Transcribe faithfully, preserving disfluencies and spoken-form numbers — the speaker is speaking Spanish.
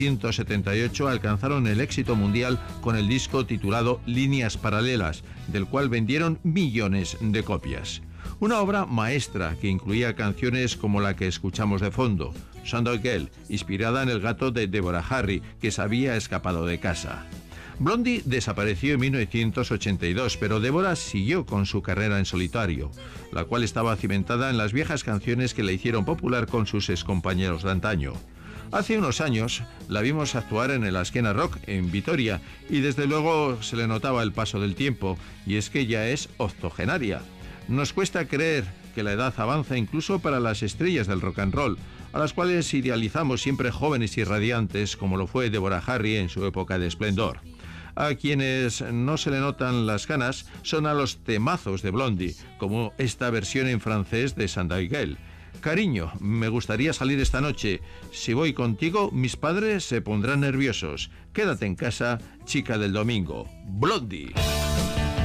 mil novecientos setenta y ocho alcanzaron el éxito mundial con el disco titulado Líneas Paralelas, del cual vendieron millones de copias. Una obra maestra que incluía canciones como la que escuchamos de fondo, Sunday Girl, inspirada en el gato de Deborah Harry, que se había escapado de casa. Blondie desapareció en mil novecientos ochenta y dos, pero Deborah siguió con su carrera en solitario, la cual estaba cimentada en las viejas canciones que la hicieron popular con sus excompañeros de antaño. Hace unos años la vimos actuar en el Askena Rock en Vitoria y desde luego se le notaba el paso del tiempo, y es que ya es octogenaria. Nos cuesta creer que la edad avanza incluso para las estrellas del rock and roll, a las cuales idealizamos siempre jóvenes y radiantes como lo fue Deborah Harry en su época de esplendor. A quienes no se le notan las ganas son a los temazos de Blondie, como esta versión en francés de Sunday Girl. Cariño, me gustaría salir esta noche. Si voy contigo, mis padres se pondrán nerviosos. Quédate en casa, chica del domingo. Blondie.